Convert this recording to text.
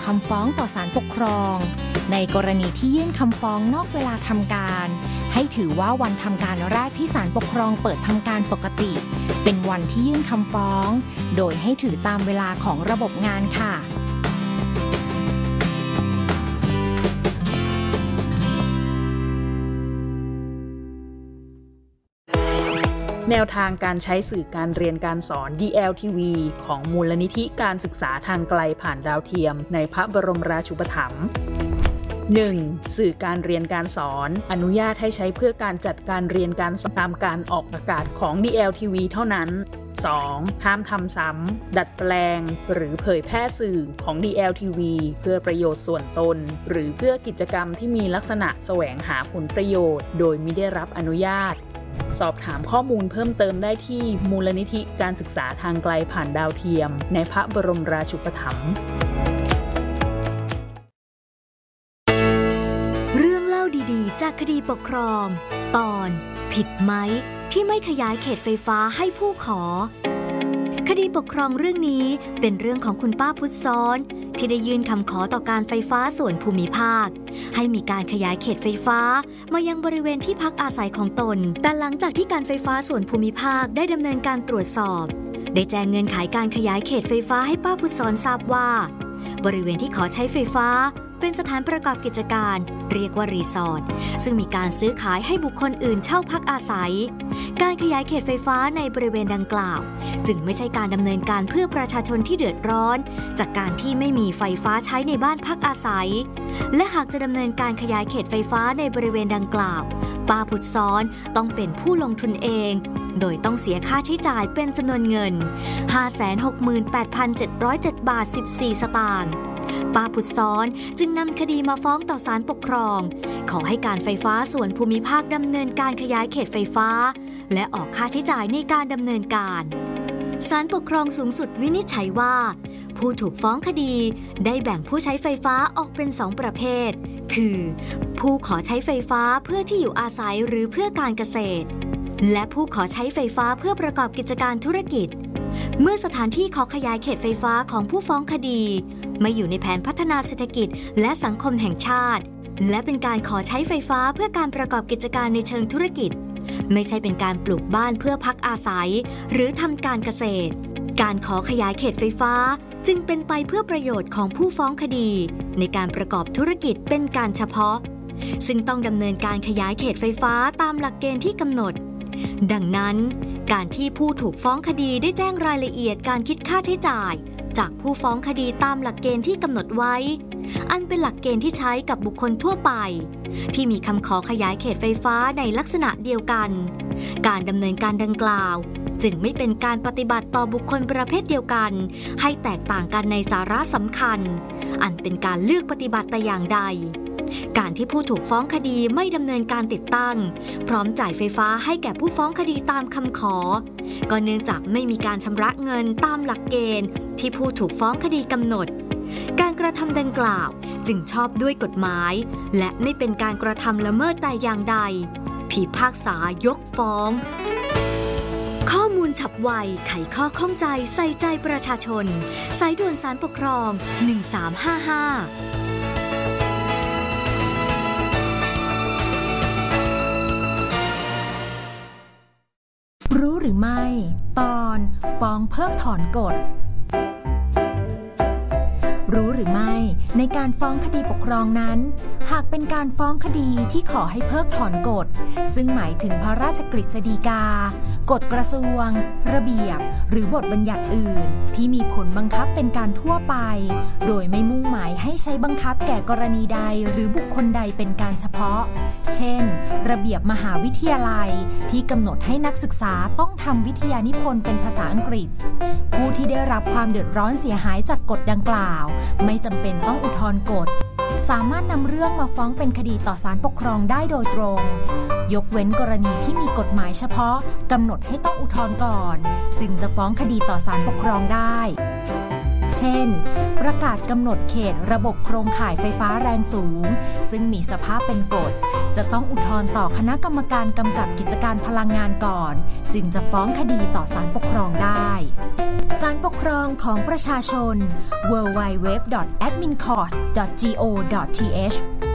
คำฟ้องต่อศาลปกครองในกรณีที่ยื่นคำฟ้องนอกเวลาทำการให้ถือว่าวันทำการแรกที่ศาลปกครองเปิดทำการปกติเป็นวันที่ยื่นคำฟ้องโดยให้ถือตามเวลาของระบบงานค่ะแนวทางการใช้สื่อการเรียนการสอน DLTV ของมูลนิธิการศึกษาทางไกลผ่านดาวเทียมในพระบรมราชูปถัมภ์ 1. สื่อการเรียนการสอนอนุญาตให้ใช้เพื่อการจัดการเรียนการสอนตามการออกอากาศของ DLTV เท่านั้น 2. ห้ามทำซ้ำดัดแปลงหรือเผยแพร่สื่อของ DLTV เพื่อประโยชน์ส่วนตนหรือเพื่อกิจกรรมที่มีลักษณะแสวงหาผลประโยชน์โดยมิได้รับอนุญาตสอบถามข้อมูลเพิ่มเติมได้ที่มูลนิธิการศึกษาทางไกลผ่านดาวเทียมในพระบรมราชูปถัมภ์เรื่องเล่าดีๆจากคดีปกครองตอนผิดไหมที่ไม่ขยายเขตไฟฟ้าให้ผู้ขอคดีปกครองเรื่องนี้เป็นเรื่องของคุณป้าพุทธซ้อนที่ได้ยื่นคำขอต่อการไฟฟ้าส่วนภูมิภาคให้มีการขยายเขตไฟฟ้ามายังบริเวณที่พักอาศัยของตนแต่หลังจากที่การไฟฟ้าส่วนภูมิภาคได้ดำเนินการตรวจสอบได้แจ้งเงื่อนไขการขยายเขตไฟฟ้าให้ป้าพุทธซ้อนทราบว่าบริเวณที่ขอใช้ไฟฟ้าเป็นสถานประกอบกิจการเรียกว่ารีสอร์ทซึ่งมีการซื้อขายให้บุคคลอื่นเช่าพักอาศัยการขยายเขตไฟฟ้าในบริเวณดังกล่าวจึงไม่ใช่การดำเนินการเพื่อประชาชนที่เดือดร้อนจากการที่ไม่มีไฟฟ้าใช้ในบ้านพักอาศัยและหากจะดำเนินการขยายเขตไฟฟ้าในบริเวณดังกล่าวป้าพุทธซ้อนต้องเป็นผู้ลงทุนเองโดยต้องเสียค่าใช้จ่ายเป็นจำนวนเงิน 568,707 บาท 14 สตางค์ป้าพุทธซ้อนจึงนำคดีมาฟ้องต่อศาลปกครองขอให้การไฟฟ้าส่วนภูมิภาคดำเนินการขยายเขตไฟฟ้าและออกค่าใช้จ่ายในการดำเนินการศาลปกครองสูงสุดวินิจฉัยว่าผู้ถูกฟ้องคดีได้แบ่งผู้ใช้ไฟฟ้าออกเป็น2ประเภทคือผู้ขอใช้ไฟฟ้าเพื่อที่อยู่อาศัยหรือเพื่อการเกษตรและผู้ขอใช้ไฟฟ้าเพื่อประกอบกิจการธุรกิจเมื่อสถานที่ขอขยายเขตไฟฟ้าของผู้ฟ้องคดีไม่อยู่ในแผนพัฒนาเศรษฐกิจและสังคมแห่งชาติและเป็นการขอใช้ไฟฟ้าเพื่อการประกอบกิจการในเชิงธุรกิจไม่ใช่เป็นการปลูกบ้านเพื่อพักอาศัยหรือทำการเกษตรการขอขยายเขตไฟฟ้าจึงเป็นไปเพื่อประโยชน์ของผู้ฟ้องคดีในการประกอบธุรกิจเป็นการเฉพาะซึ่งต้องดำเนินการขยายเขตไฟฟ้าตามหลักเกณฑ์ที่กำหนดดังนั้นการที่ผู้ถูกฟ้องคดีได้แจ้งรายละเอียดการคิดค่าใช้จ่ายจากผู้ฟ้องคดีตามหลักเกณฑ์ที่กำหนดไว้อันเป็นหลักเกณฑ์ที่ใช้กับบุคคลทั่วไปที่มีคำขอขยายเขตไฟฟ้าในลักษณะเดียวกันการดำเนินการดังกล่าวจึงไม่เป็นการปฏิบัติต่อบุคคลประเภทเดียวกันให้แตกต่างกันในสาระสำคัญอันเป็นการเลือกปฏิบัติแต่อย่างใดการที่ผู้ถูกฟ้องคดีไม่ดำเนินการติดตั้งพร้อมจ่ายไฟฟ้าให้แก่ผู้ฟ้องคดีตามคำขอก็เนื่องจากไม่มีการชำระเงินตามหลักเกณฑ์ที่ผู้ถูกฟ้องคดีกำหนดการกระทำดังกล่าวจึงชอบด้วยกฎหมายและไม่เป็นการกระทำละเมิดแต่อย่างใดพิพากษายกฟ้องข้อมูลฉับไวไขข้อข้องใจใส่ใจประชาชนสายด่วนศาลปกครอง1355 รู้หรือไม่ตอนฟ้องเพิกถอนกฎรู้หรือไม่ในการฟ้องคดีปกครองนั้นหากเป็นการฟ้องคดีที่ขอให้เพิกถอนกฎซึ่งหมายถึงพระราชกฤษฎีกากฎกระทรวงระเบียบหรือบทบัญญัติอื่นที่มีผลบังคับเป็นการทั่วไปโดยไม่มุ่งหมายให้ใช้บังคับแก่กรณีใดหรือบุคคลใดเป็นการเฉพาะเช่นระเบียบมหาวิทยาลัยที่กำหนดให้นักศึกษาต้องทำวิทยานิพนธ์เป็นภาษาอังกฤษผู้ที่ได้รับความเดือดร้อนเสียหายจากกฎดังกล่าวไม่จำเป็นต้องอุทธรณ์กฎสามารถนำเรื่องมาฟ้องเป็นคดีต่อศาลปกครองได้โดยตรงยกเว้นกรณีที่มีกฎหมายเฉพาะกำหนดให้ต้องอุทธรณ์ก่อนจึงจะฟ้องคดีต่อศาลปกครองได้เช่นประกาศกำหนดเขตระบบโครงข่ายไฟฟ้าแรงสูงซึ่งมีสภาพเป็นกฎจะต้องอุทธรณ์ต่อคณะกรรมการกำกับกิจการพลังงานก่อนจึงจะฟ้องคดีต่อศาลปกครองได้ศาลปกครองของประชาชน www.admincourt.go.th